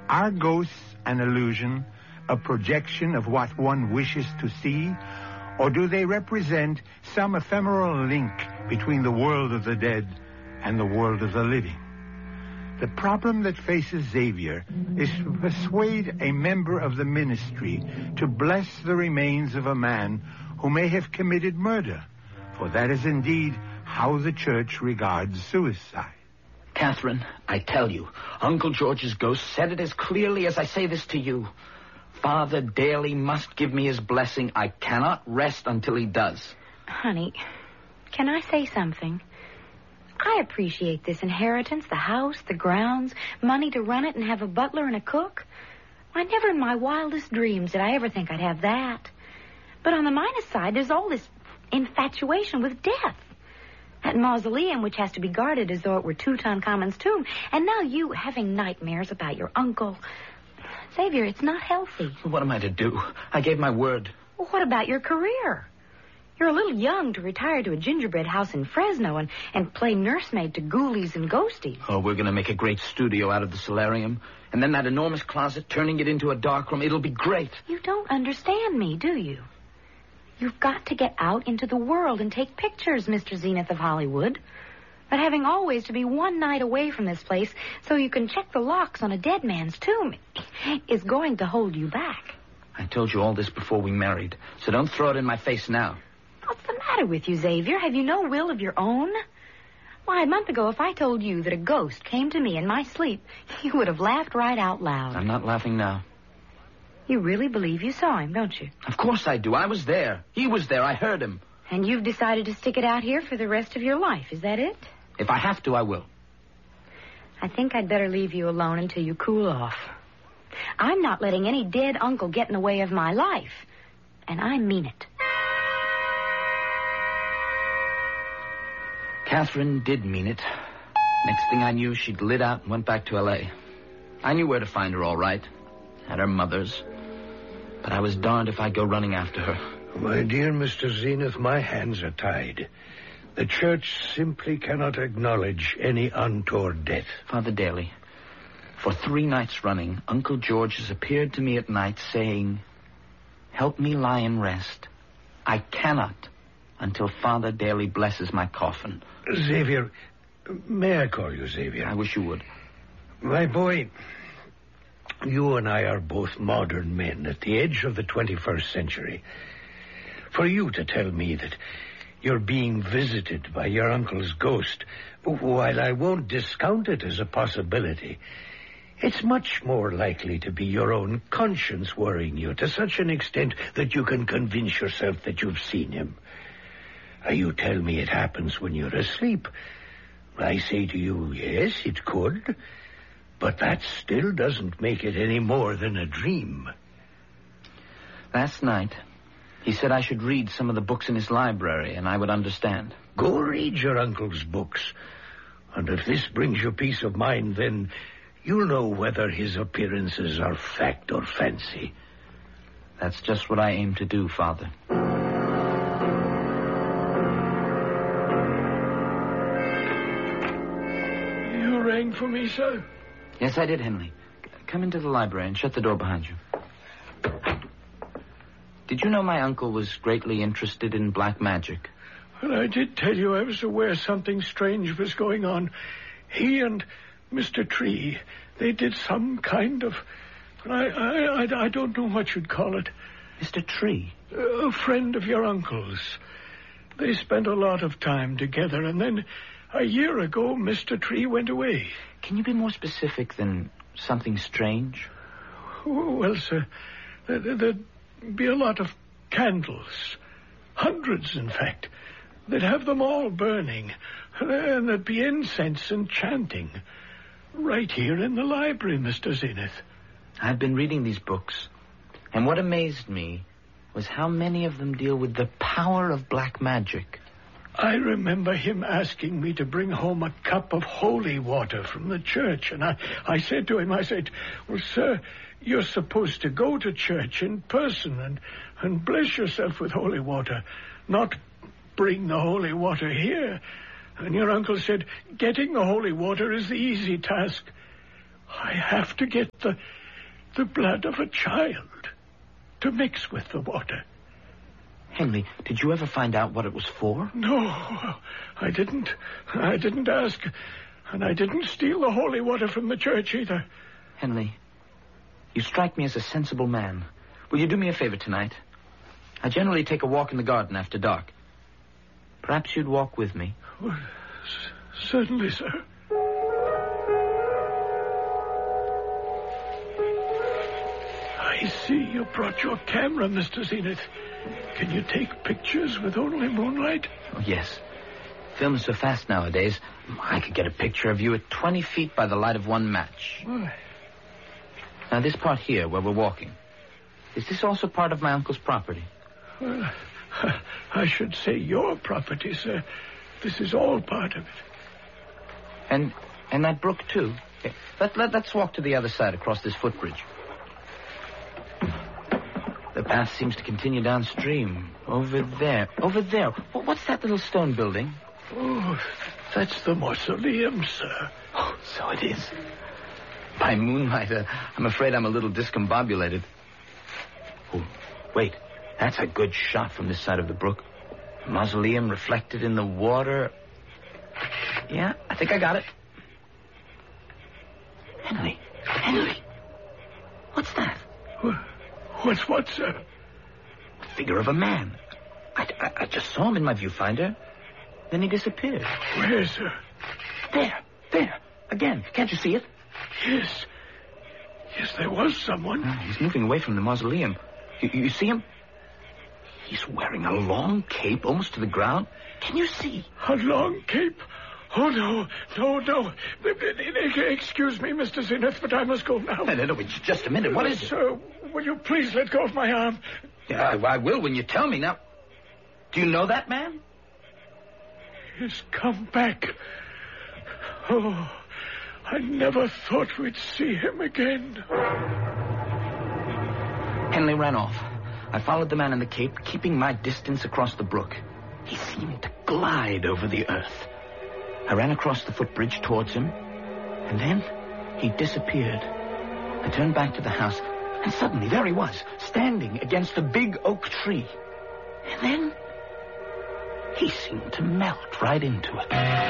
Are ghosts an illusion, a projection of what one wishes to see? Or do they represent some ephemeral link between the world of the dead and the world of the living? The problem that faces Xavier is to persuade a member of the ministry to bless the remains of a man who may have committed murder, for that is indeed how the church regards suicide. Catherine, I tell you, Uncle George's ghost said it as clearly as I say this to you. Father Daly must give me his blessing. I cannot rest until he does. Honey, can I say something? I appreciate this inheritance, the house, the grounds, money to run it and have a butler and a cook. I never in my wildest dreams did I ever think I'd have that. But on the minus side, there's all this infatuation with death. That mausoleum, which has to be guarded as though it were Tutankhamun's tomb. And now you having nightmares about your uncle. Xavier, it's not healthy. What am I to do? I gave my word. Well, what about your career? You're a little young to retire to a gingerbread house in Fresno and play nursemaid to ghoulies and ghosties. Oh, we're going to make a great studio out of the solarium. And then that enormous closet, turning it into a darkroom. It'll be great. You don't understand me, do you? You've got to get out into the world and take pictures, Mr. Zenith of Hollywood. But having always to be one night away from this place so you can check the locks on a dead man's tomb is going to hold you back. I told you all this before we married, so don't throw it in my face now. What's the matter with you, Xavier? Have you no will of your own? Why, a month ago, if I told you that a ghost came to me in my sleep, you would have laughed right out loud. I'm not laughing now. You really believe you saw him, don't you? Of course I do. I was there. He was there. I heard him. And you've decided to stick it out here for the rest of your life, is that it? If I have to, I will. I think I'd better leave you alone until you cool off. I'm not letting any dead uncle get in the way of my life. And I mean it. Catherine did mean it. Next thing I knew, she'd lit out and went back to L.A. I knew where to find her all right. At her mother's. But I was darned if I'd go running after her. My dear Mr. Zenith, my hands are tied. The church simply cannot acknowledge any untoward death. Father Daly, for 3 nights running, Uncle George has appeared to me at night saying, "Help me lie and rest. I cannot until Father Daly blesses my coffin." Xavier, may I call you Xavier? I wish you would. My boy, you and I are both modern men at the edge of the 21st century. For you to tell me that you're being visited by your uncle's ghost, while I won't discount it as a possibility, it's much more likely to be your own conscience worrying you to such an extent that you can convince yourself that you've seen him. You tell me it happens when you're asleep. I say to you, yes, it could, but that still doesn't make it any more than a dream. Last night, he said I should read some of the books in his library, and I would understand. Go read your uncle's books. And if this brings you peace of mind, then you'll know whether his appearances are fact or fancy. That's just what I aim to do, Father. You rang for me, sir? Yes, I did, Henry. Come into the library and shut the door behind you. Did you know my uncle was greatly interested in black magic? Well, I did tell you I was aware something strange was going on. He and Mr. Tree, they did some kind of... I don't know what you'd call it. Mr. Tree? A friend of your uncle's. They spent a lot of time together, and then a year ago, Mr. Tree went away. Can you be more specific than something strange? Well, sir, there'd be a lot of candles. Hundreds, in fact. They'd have them all burning. And there'd be incense and chanting. Right here in the library, Mr. Zenith. I've been reading these books, and what amazed me was how many of them deal with the power of black magic. I remember him asking me to bring home a cup of holy water from the church, and I said to him, well, sir, you're supposed to go to church in person and bless yourself with holy water, not bring the holy water here. And your uncle said, getting the holy water is the easy task. I have to get the blood of a child to mix with the water. Henley, did you ever find out what it was for? No, I didn't. I didn't ask. And I didn't steal the holy water from the church either. Henley, you strike me as a sensible man. Will you do me a favor tonight? I generally take a walk in the garden after dark. Perhaps you'd walk with me. Well, certainly, sir. I see you brought your camera, Mr. Zenith. Can you take pictures with only moonlight? Oh, yes. Film is so fast nowadays, I could get a picture of you at 20 feet by the light of one match. Now, this part here, where we're walking, is this also part of my uncle's property? Well, I should say your property, sir. This is all part of it. And that brook, too? Okay. Let's walk to the other side across this footbridge. The path seems to continue downstream. Over there. Over there. What's that little stone building? Oh, that's the mausoleum, sir. Oh, so it is. By moonlight, I'm afraid I'm a little discombobulated. Oh, wait. That's a good shot from this side of the brook. Mausoleum reflected in the water. Yeah, I think I got it. Henley. What's that? What's what, sir? The figure of a man. I just saw him in my viewfinder. Then he disappeared. Where, sir? There. Again. Can't you see it? Yes, there was someone. He's moving away from the mausoleum. You see him? He's wearing a long cape almost to the ground. Can you see? A long cape? Oh, no. Excuse me, Mr. Zenith, but I must go now. No, just a minute. What is it? Sir, will you please let go of my arm? Yeah, I will when you tell me. Now, do you know that man? He's come back. Oh, I never thought we'd see him again. Henley ran off. I followed the man in the cape, keeping my distance across the brook. He seemed to glide over the earth. I ran across the footbridge towards him, and then he disappeared. I turned back to the house, and suddenly there he was, standing against a big oak tree. And then he seemed to melt right into it.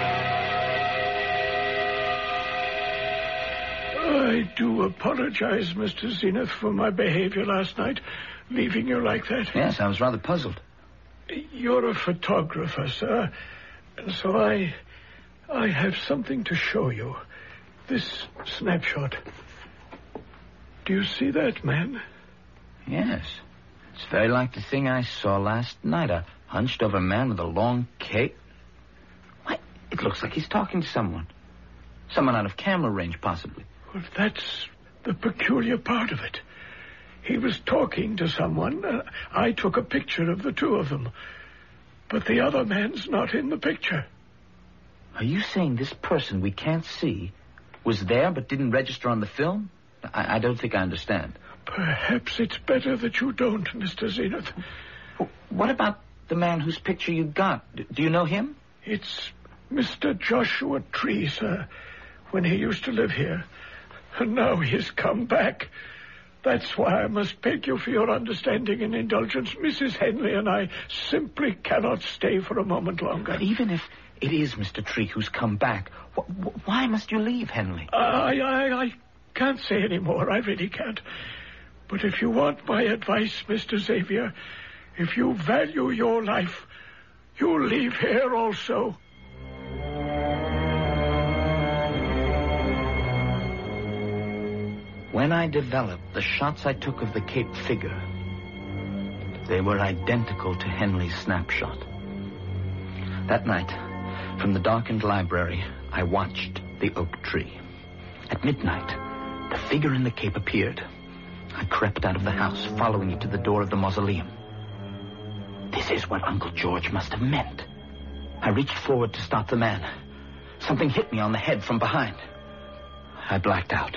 I do apologize, Mr. Zenith, for my behavior last night, leaving you like that. Yes, I was rather puzzled. You're a photographer, sir, and so I have something to show you. This snapshot. Do you see that man? Yes. It's very like the thing I saw last night. A hunched-over man with a long cape. Why, it looks like he's talking to someone. Someone out of camera range, possibly. Well, that's the peculiar part of it. He was talking to someone. I took a picture of the two of them. But the other man's not in the picture. Are you saying this person we can't see was there but didn't register on the film? I don't think I understand. Perhaps it's better that you don't, Mr. Zenith. What about the man whose picture you got? Do you know him? It's Mr. Joshua Tree, sir, when he used to live here. And now he's come back. That's why I must beg you for your understanding and indulgence. Mrs. Henley and I simply cannot stay for a moment longer. But even if it is Mr. Tree who's come back, why must you leave, Henley? I can't say any more. I really can't. But if you want my advice, Mr. Xavier, if you value your life, you'll leave here also. When I developed the shots I took of the Cape figure, they were identical to Henley's snapshot. That night, from the darkened library, I watched the oak tree. At midnight, the figure in the cape appeared. I crept out of the house, following it to the door of the mausoleum. This is what Uncle George must have meant. I reached forward to stop the man. Something hit me on the head from behind. I blacked out.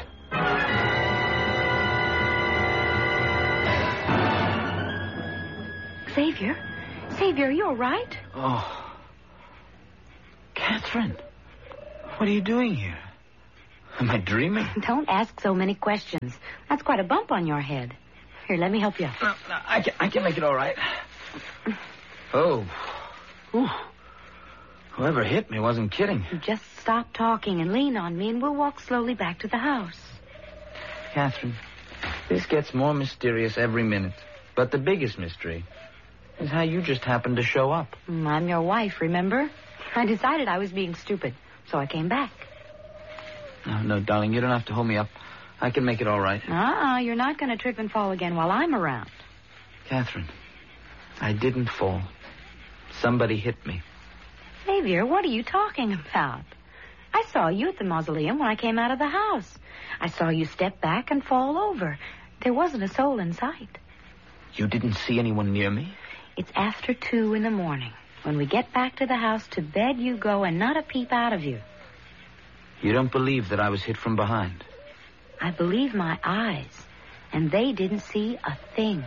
Xavier, are you all right? Oh. Catherine, what are you doing here? Am I dreaming? Don't ask so many questions. That's quite a bump on your head. Here, let me help you. No, I can make it all right. Oh. Whew. Whoever hit me wasn't kidding. Just stop talking and lean on me, and we'll walk slowly back to the house. Catherine, this gets more mysterious every minute. But the biggest mystery is how you just happened to show up. I'm your wife, remember? I decided I was being stupid, so I came back. No, darling, you don't have to hold me up. I can make it all right. You're not going to trip and fall again while I'm around. Catherine, I didn't fall. Somebody hit me. Xavier, what are you talking about? I saw you at the mausoleum when I came out of the house. I saw you step back and fall over. There wasn't a soul in sight. You didn't see anyone near me? It's after 2 in the morning. When we get back to the house, to bed you go and not a peep out of you. You don't believe that I was hit from behind? I believe my eyes, and they didn't see a thing.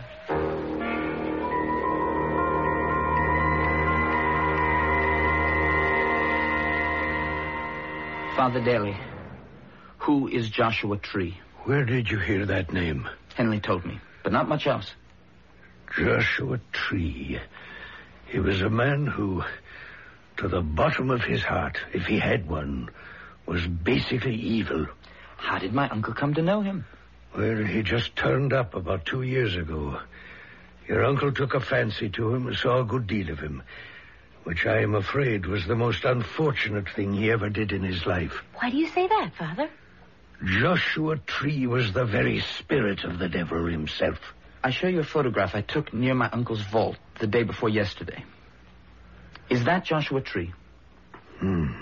Father Daly, who is Joshua Tree? Where did you hear that name? Henley told me, but not much else. Joshua Tree. He was a man who, to the bottom of his heart, if he had one, was basically evil. How did my uncle come to know him? Well, he just turned up about 2 years ago. Your uncle took a fancy to him and saw a good deal of him, which I am afraid was the most unfortunate thing he ever did in his life. Why do you say that, Father? Joshua Tree was the very spirit of the devil himself. I show you a photograph I took near my uncle's vault the day before yesterday. Is that Joshua Tree? Well,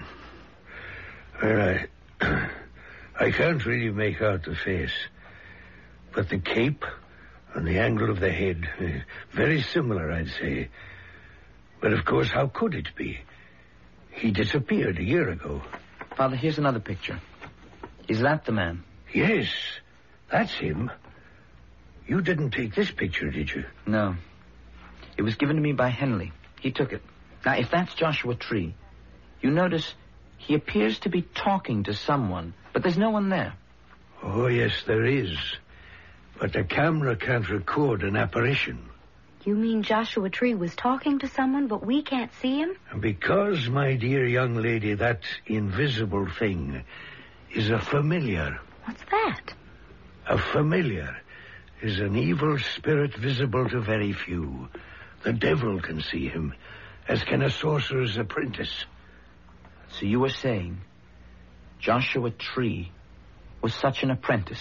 I can't really make out the face. But the cape and the angle of the head, very similar, I'd say. But, of course, how could it be? He disappeared a year ago. Father, here's another picture. Is that the man? Yes, that's him. You didn't take this picture, did you? No. It was given to me by Henley. He took it. Now, if that's Joshua Tree, you notice he appears to be talking to someone, but there's no one there. Oh, yes, there is. But the camera can't record an apparition. You mean Joshua Tree was talking to someone, but we can't see him? And because, my dear young lady, that invisible thing is a familiar. What's that? A familiar is an evil spirit visible to very few. The devil can see him, as can a sorcerer's apprentice. So you were saying Joshua Tree was such an apprentice?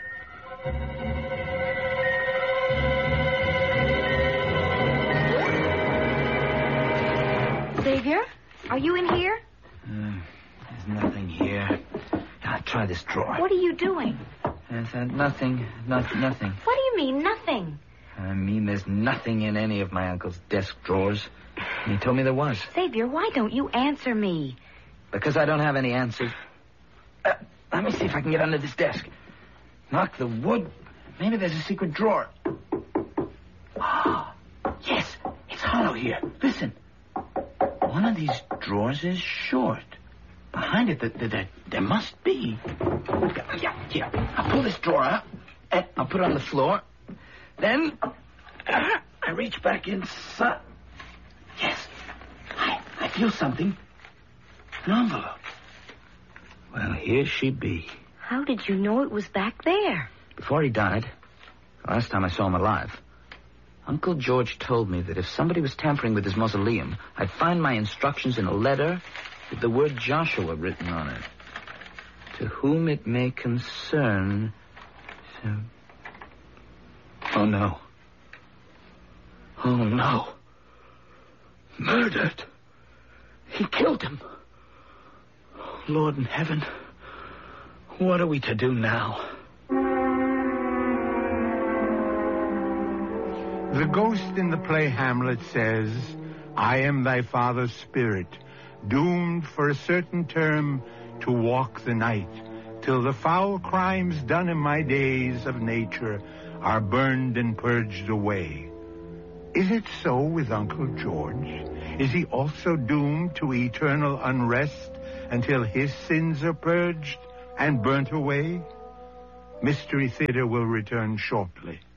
Xavier, are you in here? There's nothing here. I'll try this drawer. What are you doing? Nothing. Nothing. What do you mean, nothing? I mean, there's nothing in any of my uncle's desk drawers. He told me there was. Xavier, why don't you answer me? Because I don't have any answers. Let me see if I can get under this desk. Knock the wood. Maybe there's a secret drawer. Oh, yes. It's hollow here. Listen. One of these drawers is short. Behind it, there must be. Yeah. I'll pull this drawer out, and I'll put it on the floor. Then, I reach back inside. Yes, I feel something. An envelope. Well, here she be. How did you know it was back there? Before he died, last time I saw him alive, Uncle George told me that if somebody was tampering with his mausoleum, I'd find my instructions in a letter with the word Joshua written on it. To whom it may concern... Oh, no. Oh, no. Murdered. He killed him. Lord in heaven, what are we to do now? The ghost in the play Hamlet says, I am thy father's spirit, doomed for a certain term to walk the night, till the foul crimes done in my days of nature are burned and purged away. Is it so with Uncle George? Is he also doomed to eternal unrest until his sins are purged and burnt away? Mystery Theater will return shortly.